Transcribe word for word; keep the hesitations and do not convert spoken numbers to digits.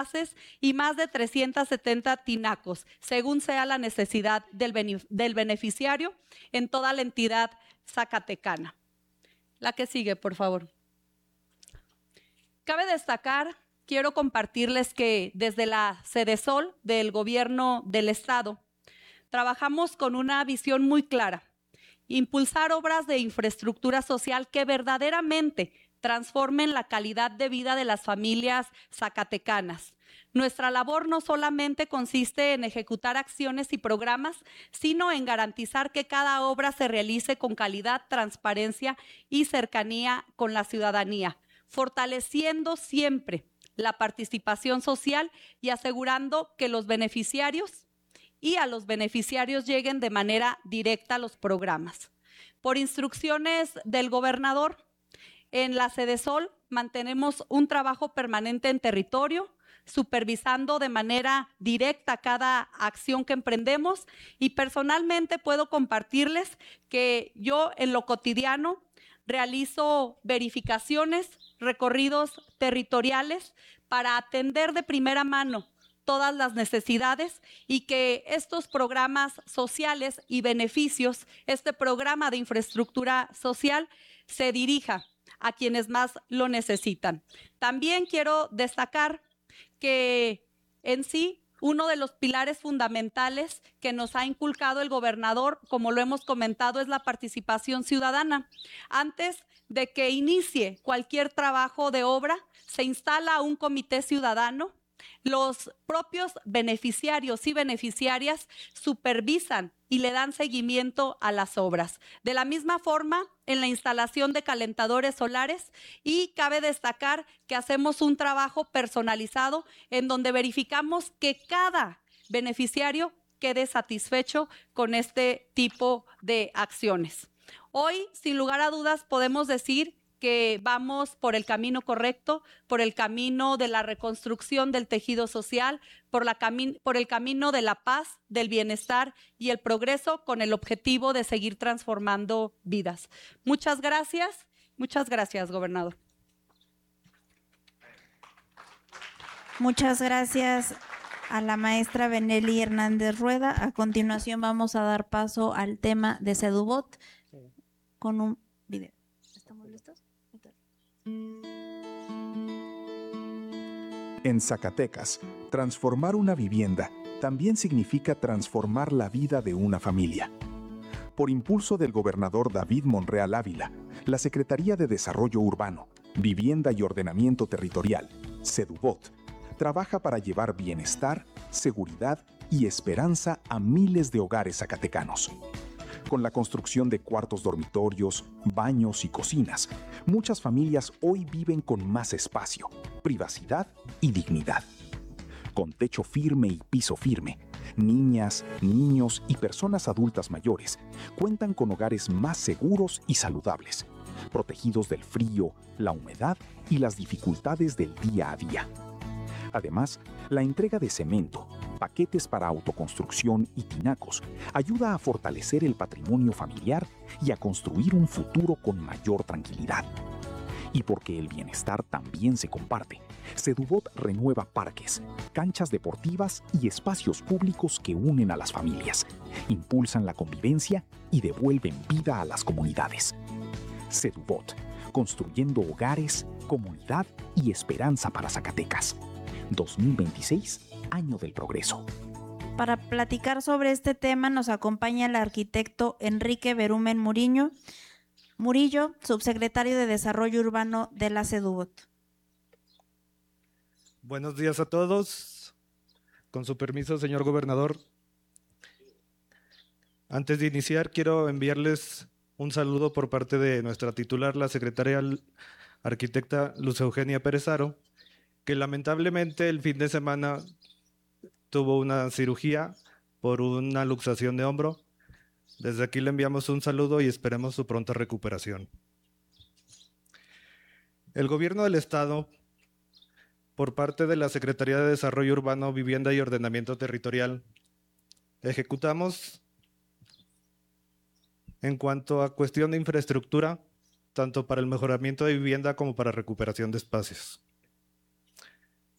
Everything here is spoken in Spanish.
y más de trescientos setenta tinacos, según sea la necesidad del, del beneficiario en toda la entidad zacatecana. La que sigue, por favor. Cabe destacar, quiero compartirles que desde la Sedesol del Gobierno del Estado trabajamos con una visión muy clara: impulsar obras de infraestructura social que verdaderamente transformen la calidad de vida de las familias zacatecanas. Nuestra labor no solamente consiste en ejecutar acciones y programas, sino en garantizar que cada obra se realice con calidad, transparencia y cercanía con la ciudadanía, fortaleciendo siempre la participación social y asegurando que los beneficiarios y a los beneficiarios lleguen de manera directa a los programas. Por instrucciones del gobernador, en la Sedesol mantenemos un trabajo permanente en territorio, supervisando de manera directa cada acción que emprendemos, y personalmente puedo compartirles que yo en lo cotidiano realizo verificaciones, recorridos territoriales para atender de primera mano todas las necesidades y que estos programas sociales y beneficios, este programa de infraestructura social, se dirija a quienes más lo necesitan. También quiero destacar que en sí uno de los pilares fundamentales que nos ha inculcado el gobernador, como lo hemos comentado, es la participación ciudadana. Antes de que inicie cualquier trabajo de obra, se instala un comité ciudadano. Los propios beneficiarios y beneficiarias supervisan y le dan seguimiento a las obras. De la misma forma, en la instalación de calentadores solares, y cabe destacar que hacemos un trabajo personalizado en donde verificamos que cada beneficiario quede satisfecho con este tipo de acciones. Hoy, sin lugar a dudas, podemos decir que vamos por el camino correcto, por el camino de la reconstrucción del tejido social, por, la cami- por el camino de la paz, del bienestar y el progreso, con el objetivo de seguir transformando vidas. Muchas gracias, muchas gracias, gobernador. Muchas gracias a la maestra Benelli Hernández Rueda. A continuación vamos a dar paso al tema de Sedubot con un video. ¿Estamos listos? En Zacatecas, transformar una vivienda también significa transformar la vida de una familia. Por impulso del gobernador David Monreal Ávila, la Secretaría de Desarrollo Urbano, Vivienda y Ordenamiento Territorial, Sedubot, trabaja para llevar bienestar, seguridad y esperanza a miles de hogares zacatecanos. Con la construcción de cuartos dormitorios, baños y cocinas, muchas familias hoy viven con más espacio, privacidad y dignidad. Con techo firme y piso firme, niñas, niños y personas adultas mayores cuentan con hogares más seguros y saludables, protegidos del frío, la humedad y las dificultades del día a día. Además, la entrega de cemento, paquetes para autoconstrucción y tinacos ayuda a fortalecer el patrimonio familiar y a construir un futuro con mayor tranquilidad. Y porque el bienestar también se comparte, Sedubot renueva parques, canchas deportivas y espacios públicos que unen a las familias, impulsan la convivencia y devuelven vida a las comunidades. Sedubot, construyendo hogares, comunidad y esperanza para Zacatecas. dos mil veintiséis, Año del Progreso. Para platicar sobre este tema nos acompaña el arquitecto Enrique Berumen Murillo, Murillo, subsecretario de Desarrollo Urbano de la Sedubot. Buenos días a todos. Con su permiso, señor gobernador. Antes de iniciar, quiero enviarles un saludo por parte de nuestra titular, la secretaria arquitecta Luz Eugenia Pérez Haro, que lamentablemente el fin de semana tuvo una cirugía por una luxación de hombro. Desde aquí le enviamos un saludo y esperemos su pronta recuperación. El gobierno del estado, por parte de la Secretaría de Desarrollo Urbano, Vivienda y Ordenamiento Territorial, ejecutamos en cuanto a cuestión de infraestructura, tanto para el mejoramiento de vivienda como para recuperación de espacios.